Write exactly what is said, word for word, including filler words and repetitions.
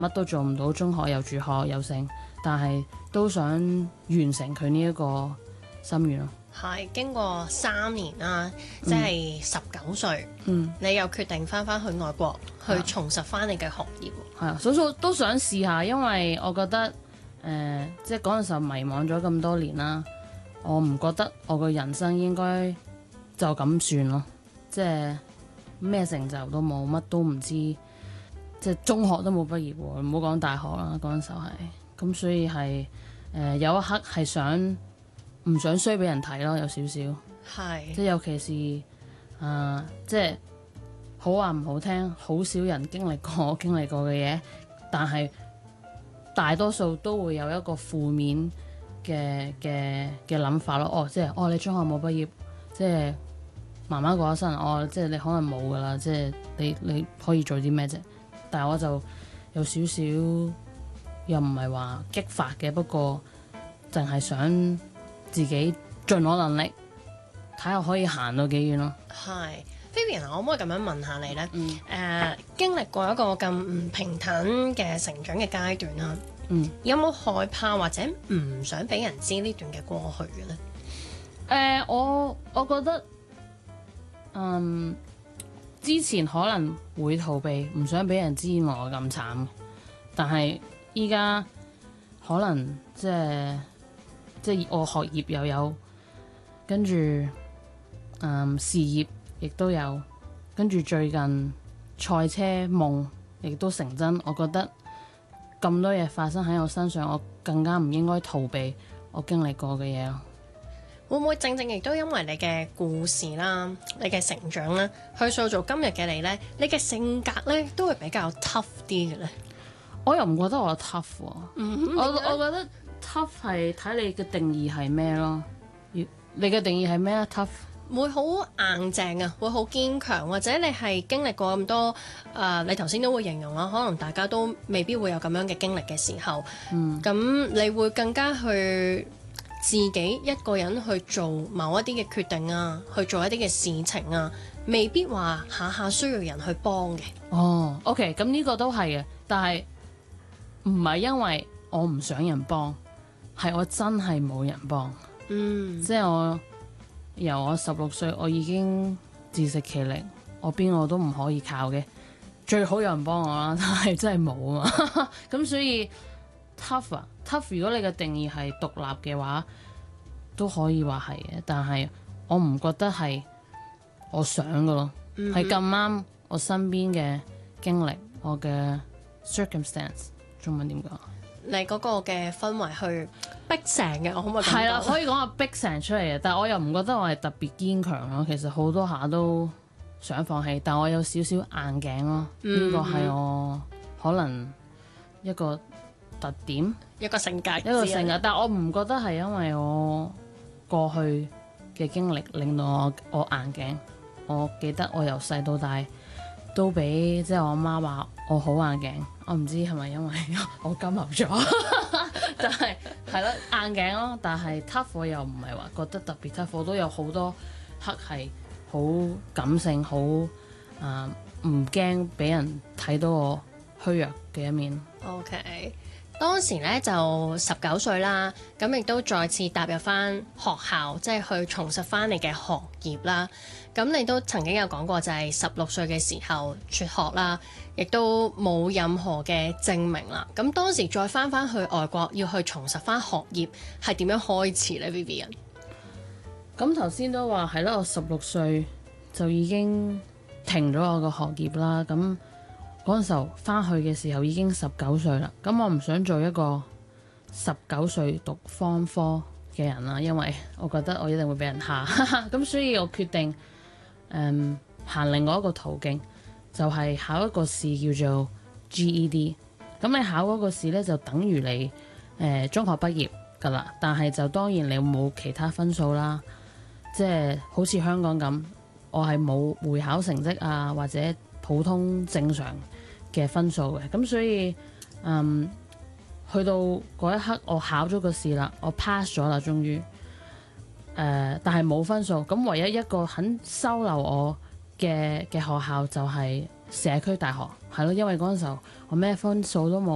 乜都做唔到，中學又住學又剩，但係都想完成佢呢一個心願咯。 係經過三年啦，即係十九歲， 嗯， 你又決定翻返去外國，去重拾翻你嘅學業。 係啊，所以都想試下，因為我覺得誒、呃，即係嗰陣時候迷茫咗咁多年啦，我唔覺得我個人生應該就咁算咯，即係咩成就都冇，乜都唔知，即係中學都冇畢業喎，唔好講大學啦，嗰陣時候係，咁所以係誒、呃、有一刻係想。唔想衰俾人睇咯，有少少， 係即係尤其是啊、呃，即係好話唔好聽，好少人經歷過我經歷過嘅嘢，但係大多數都會有一個負面嘅嘅嘅諗法咯。哦，即係哦，你中學冇畢業，即係媽媽過咗身，哦，即係你可能冇噶啦，即係你你可以做啲咩啫？但係我就有少少又唔係話激發嘅，不過淨係想。自己盡我能力睇下可以行到幾遠咯。 係 Vivian， 可唔可以咁樣問下你呢？誒、 嗯呃，經歷過一個咁唔平坦嘅成長嘅階段啦， 嗯， 有冇害怕或者唔想俾人知呢段嘅過去嘅呢？ 誒、呃，我我覺得，嗯，之前可能會逃避，唔想俾人知我咁慘，但係依家可能即係。即係我學業又有，跟住嗯事業亦都有，跟住最近賽車夢亦都成真。我覺得咁多嘢發生喺我身上，我更加唔應該逃避我經歷過嘅嘢咯。 會唔會正正亦都因為你嘅故事啦，你嘅成長啦，去塑造今日嘅你呢？你嘅性格呢，都會比較 tough 啲嘅呢？ 我又唔覺得我 tough 喎、 嗯， 我我覺得。tough 係睇你嘅定義係咩咯？你嘅定義係咩啊 ？tough 會好硬淨啊，會好堅強，或者你係經歷過咁多誒、呃，你頭先都會形容啦，可能大家都未必會有咁樣嘅經歷嘅時候，咁、嗯、你會更加去自己一個人去做某一啲嘅決定啊，去做一啲嘅事情啊，未必話下下需要人去幫嘅。 哦，OK，咁呢個都係嘅，但係唔係因為我唔想人幫。係我真係冇人幫， 嗯， 即係我由我十六歲，我已經自食其力，我邊個都唔可以靠嘅，最好有人幫我啦，但係真係冇啊嘛，咁所以 tough 啊 tough，如果你嘅定義係獨立嘅話，都可以話係嘅，但係我唔覺得係我想㗎咯，係咁啱我身邊嘅經歷，我嘅 circumstance， 中文點講？ 你嗰個嘅氛圍去逼成嘅，我可唔可以咁講？ 係啦，可以講話逼成出嚟嘅，但係我又唔覺得我係特別堅強咯。其實好多下都想放棄，但我有少少硬頸咯。呢個係我可能一個特點， 一個性格， 一個性格。但係我唔覺得係因為我過去嘅經歷令到我我硬頸。我記得我由細到大都俾即係我媽話我好硬頸。我唔知係咪因為我金牛座，但係係咯硬頸咯。但係 tough 我又唔係話覺得特別 tough，我都有好多刻係好感性，好啊唔驚俾人睇到我虛弱嘅一面。 OK，當時咧就十九歲啦，咁亦都再次踏入翻學校，即係去重拾翻你嘅學業啦。咁你都曾經有講過，就係十六歲嘅時候輟學啦，亦都冇任何嘅證明啦。咁當時再翻翻去外國，要去重拾翻學業，係點樣開始呢 Vivian？ 咁頭先都話係咯，我十六歲就已經停咗我個學業啦。咁嗰陣時候翻去嘅時候已經十九歲啦。咁我唔想做一個十九歲讀方科嘅人啦，因為我覺得我一定會俾人蝦。咁所以我決定誒行、嗯、另外一個途徑，就係、是、考一個試叫做 G E D。咁你考嗰個試呢，就等於你誒、呃、中學畢業㗎啦，但係就當然你冇其他分數啦，即係好似香港咁，我係冇會考成績啊或者普通正常嘅分數嘅。咁所以嗯去到嗰一刻，我考咗個試啦，我 pass 咗啦，終於。誒、呃，但係冇分數，咁唯一一個肯收留我嘅嘅學校就係社區大學，係咯，因為嗰陣時候我咩分數都冇。